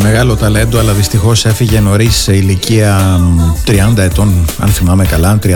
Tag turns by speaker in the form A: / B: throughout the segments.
A: Μεγάλο ταλέντο, αλλά δυστυχώς έφυγε νωρίς σε ηλικία 30 ετών, αν θυμάμαι καλά, 31.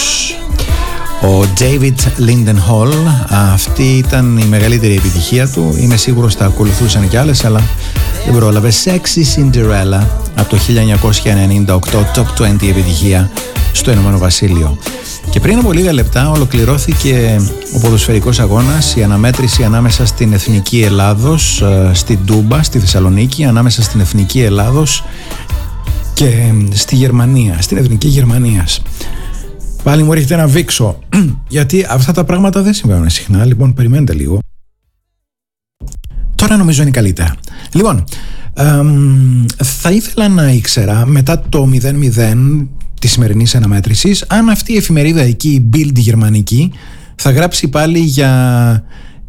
A: Ο David Lindenhall, αυτή ήταν η μεγαλύτερη επιτυχία του. Είμαι σίγουρος θα ακολουθούσαν κι άλλες, αλλά δεν πρόλαβε. Sexy Cinderella από το 1998, Top 20 επιτυχία στο Ηνωμένο Βασίλειο. Και πριν από λίγα λεπτά ολοκληρώθηκε ο ποδοσφαιρικός αγώνας, η αναμέτρηση ανάμεσα στην Εθνική Ελλάδος, στην Τούμπα, στη Θεσσαλονίκη, ανάμεσα στην Εθνική Ελλάδος και στη Γερμανία, στην Εθνική Γερμανίας. Πάλι μου έρχεται να βήξω, γιατί αυτά τα πράγματα δεν συμβαίνουν συχνά. Λοιπόν, περιμένετε λίγο. Τώρα νομίζω είναι καλύτερα. Λοιπόν, θα ήθελα να ήξερα μετά το 0-0 της σημερινής αναμέτρησης, αν αυτή η εφημερίδα εκεί, η Bild γερμανική, θα γράψει πάλι για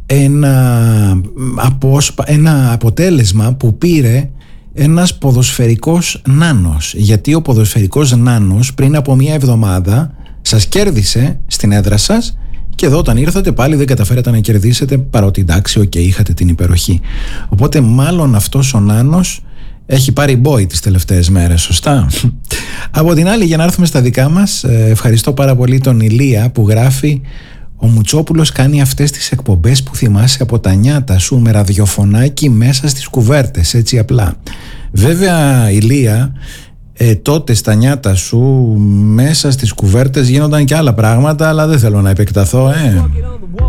A: ένα αποτέλεσμα που πήρε ένας ποδοσφαιρικός νάνος. Γιατί ο ποδοσφαιρικός νάνος πριν από μία εβδομάδα σας κέρδισε στην έδρα σας και εδώ όταν ήρθατε πάλι δεν καταφέρατε να κερδίσετε, παρότι εντάξει, είχατε την υπεροχή. Οπότε μάλλον αυτός ο νάνος έχει πάρει μπόι τις τελευταίες μέρες, σωστά? Από την άλλη, για να έρθουμε στα δικά μας, ευχαριστώ πάρα πολύ τον Ηλία που γράφει: ο Μουτσόπουλος κάνει αυτές τις εκπομπές που θυμάσαι από τα νιάτα σου με ραδιοφωνάκι μέσα στις κουβέρτες, έτσι απλά. Βέβαια, Ηλία, τότε στα νιάτα σου μέσα στις κουβέρτες γίνονταν και άλλα πράγματα, αλλά δεν θέλω να επεκταθώ.